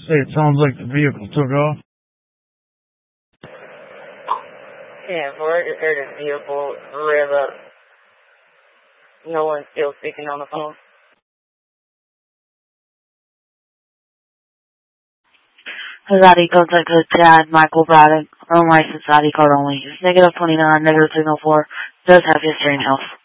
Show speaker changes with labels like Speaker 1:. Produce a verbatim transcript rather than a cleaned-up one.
Speaker 1: say it sounds like the vehicle took off.
Speaker 2: Yeah, for I just heard a vehicle rev up. No one's still speaking on the phone.
Speaker 3: Hazati contact code Chad, Michael Braddock, unlicensed I D card only. It's negative twenty-nine, negative signal four, does have history in health.